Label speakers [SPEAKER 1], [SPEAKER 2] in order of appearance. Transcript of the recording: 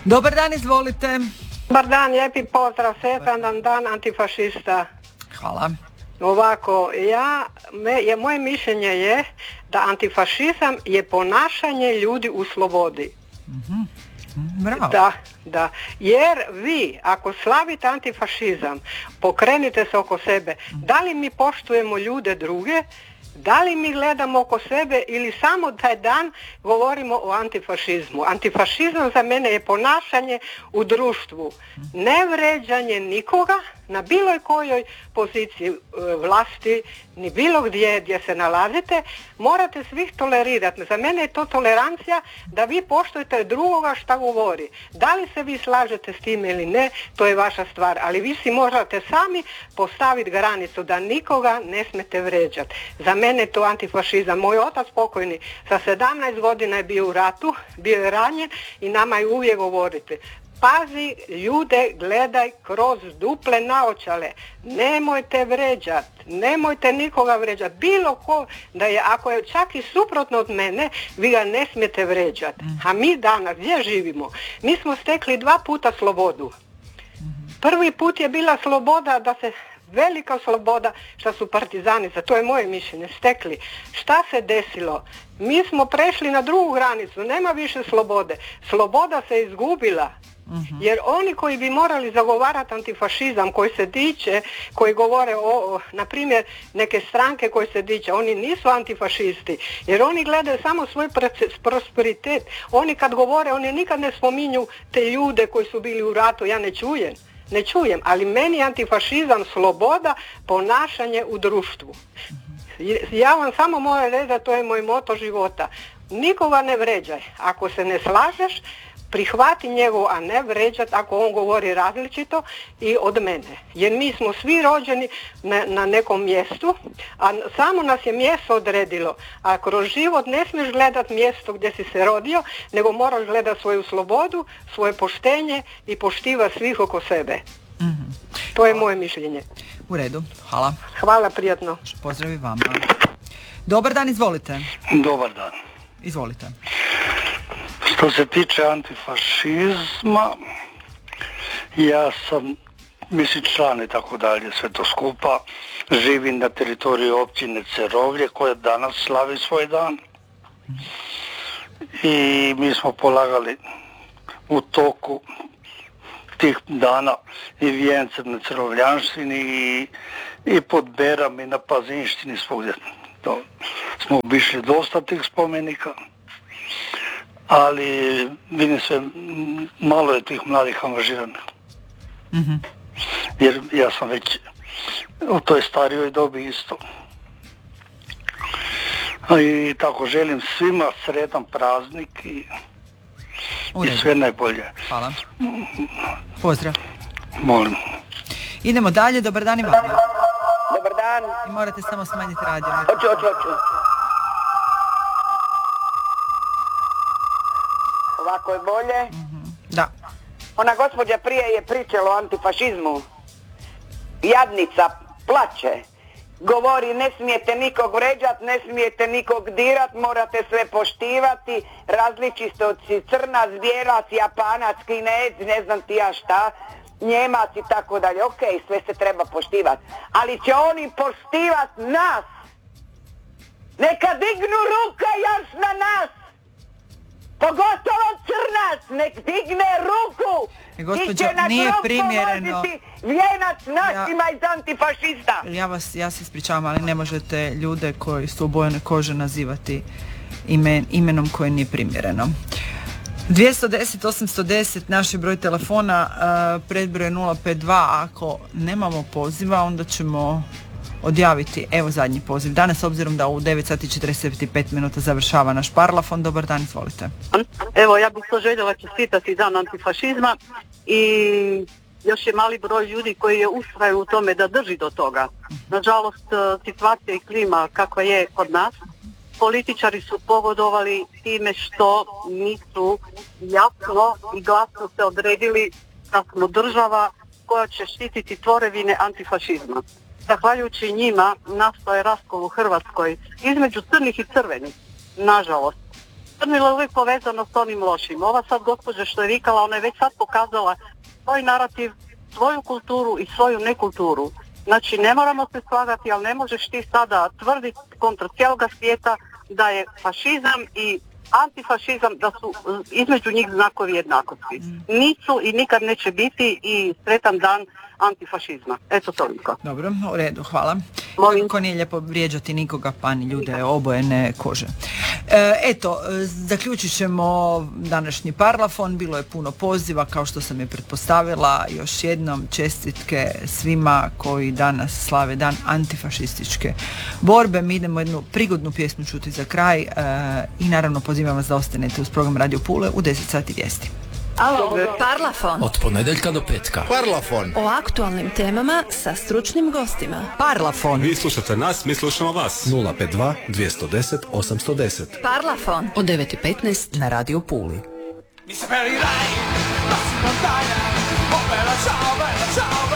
[SPEAKER 1] Dobar dan, izvolite.
[SPEAKER 2] Dobar dan, lijepi pozdrav, sretan dan antifašista.
[SPEAKER 1] Hvala.
[SPEAKER 2] Ovako, moje mišljenje je da antifašizam je ponašanje ljudi u slobodi.
[SPEAKER 1] Bravo.
[SPEAKER 2] Da. Jer vi, ako slavite antifašizam, pokrenite se oko sebe. Da li mi poštujemo ljude druge? Da li mi gledamo oko sebe ili samo taj dan govorimo o antifašizmu? Antifašizam za mene je ponašanje u društvu. Ne vređanje nikoga na bilo kojoj poziciji vlasti, ni bilo gdje se nalazite, morate svih tolerirati. Za mene je to tolerancija da vi poštujete drugoga šta govori. Da li se vi slažete s tim ili ne, to je vaša stvar, ali vi si morate sami postaviti granicu da nikoga ne smete vređati. Za mene je to antifašizam. Moj otac pokojni sa 17 godina je bio u ratu, bio je ranjen i nama je uvijek govoriti: pazi ljude, gledaj kroz duple naočale, nemojte vređati, nemojte nikoga vređati, bilo ko da je, ako je čak i suprotno od mene, vi ga ne smijete vređati. A mi danas gdje živimo? Mi smo stekli 2 puta slobodu. Prvi put je bila sloboda da se, velika sloboda što su partizani, za to je moje mišljenje, stekli. Šta se desilo? Mi smo prešli na drugu granicu, nema više slobode. Sloboda se izgubila. Jer oni koji bi morali zagovarati antifašizam, koji se diče, koji govore o, na primjer, neke stranke koje se diče, oni nisu antifašisti, jer oni gledaju samo svoj prosperitet. Oni kad govore, oni nikad ne spominju te ljude koji su bili u ratu, ja ne čujem, ali meni je antifašizam sloboda, ponašanje u društvu. Ja vam samo moram reći da to je moj moto života. Nikoga ne vređaj. Ako se ne slažeš, prihvati njegov, a ne vređat ako on govori različito i od mene. Jer mi smo svi rođeni na nekom mjestu, a samo nas je mjesto odredilo. A kroz život ne smiješ gledat mjesto gdje si se rodio, nego moraš gledat svoju slobodu, svoje poštenje i poštiva svih oko sebe. To je moje mišljenje.
[SPEAKER 1] U redu, hvala.
[SPEAKER 2] Hvala, prijatno.
[SPEAKER 1] Pozdrav i vama. Dobar dan, izvolite.
[SPEAKER 3] Dobar dan.
[SPEAKER 1] Izvolite.
[SPEAKER 3] Što se tiče antifašizma, ja sam, član i tako dalje, sve to skupa. Živim na teritoriji općine Cerovlje koja danas slavi svoj dan. I mi smo polagali u toku tih dana i vijencem na Cerovljanštini i pod Beram i na Pazinštini svugdje. To smo obišli dosta tih spomenika. Ali vidim se, malo je tih mladih angažiranih. Jer ja sam već u toj starijoj dobi isto. I tako želim svima sretan praznik i sve najbolje.
[SPEAKER 1] Hvala. Pozdrav.
[SPEAKER 3] Molim.
[SPEAKER 1] Idemo dalje, dobar dan i vama.
[SPEAKER 2] Dobar dan.
[SPEAKER 1] I morate samo smanjiti radio.
[SPEAKER 2] Hoću. Ovako je bolje?
[SPEAKER 1] Da.
[SPEAKER 2] Ona gospođa prije je pričala o antifašizmu. Jadnica, plače. Govori ne smijete nikog vređat, ne smijete nikog dirat, morate sve poštivati. Različitosti crnac, bijelac, japanac, kinez, ne znam ti ja šta, Njemac i tako dalje. Ok, sve se treba poštivati. Ali će oni poštivati nas. Neka dignu ruke još na nas. Pogotovo crnac, nek digne ruku.
[SPEAKER 1] Gospođo, nije primjereno.
[SPEAKER 2] Vijenac našima iz antifašista.
[SPEAKER 1] Ja se ispričavam, ali ne možete ljude koji su obojene kože nazivati imenom koje nije primjereno. 210 810 naš je broj telefona, predbroj 052. Ako nemamo poziva, onda ćemo odjaviti, evo zadnji poziv danas, obzirom da u 9 sati 45 minuta završava naš parlafon. Dobar dan, izvolite.
[SPEAKER 4] Evo, ja bih to željela čestitati dan antifašizma i još je mali broj ljudi koji je ustraju u tome da drži do toga. Nažalost, situacija i klima kakva je kod nas, političari su pogodovali time što nisu jasno i glasno se odredili da smo država koja će štititi tvorevine antifašizma. Zahvaljujući njima nastao je raskol u Hrvatskoj između crnih i crvenih, nažalost. crnilo je uvijek povezano s onim lošim. Ova sad gospođa što je vikala, ona je već sad pokazala svoj narativ, svoju kulturu i svoju nekulturu. Znači, ne moramo se slagati, ali ne možeš ti sada tvrditi kontra cijeloga svijeta da je fašizam i antifašizam, da su između njih znakovi jednakosti. Nisu i nikad neće biti i sretan dan antifašizma. Eto toliko.
[SPEAKER 1] Dobro, u redu, hvala.
[SPEAKER 4] Molim.
[SPEAKER 1] Ko nije lijepo vrijeđati nikoga, pa ni ljude obojene kože. Eto, zaključit ćemo današnji parlafon. Bilo je puno poziva, kao što sam je pretpostavila. Još jednom čestitke svima koji danas slave dan antifašističke borbe. Mi idemo jednu prigodnu pjesmu čuti za kraj i naravno pozivam vas da ostanete uz program Radio Pule u 10 sati vijesti.
[SPEAKER 5] Parlafon.
[SPEAKER 6] Od ponedjeljka do petka.
[SPEAKER 5] Parlafon.
[SPEAKER 7] O aktualnim temama sa stručnim gostima.
[SPEAKER 1] Parlafon.
[SPEAKER 8] Vi slušate nas, mi slušamo vas.
[SPEAKER 5] 052 210 810.
[SPEAKER 7] Parlafon.
[SPEAKER 6] Od 9:15 na Radio Puli.
[SPEAKER 9] Mi sapere dai, passi lontana, oh bella ciao,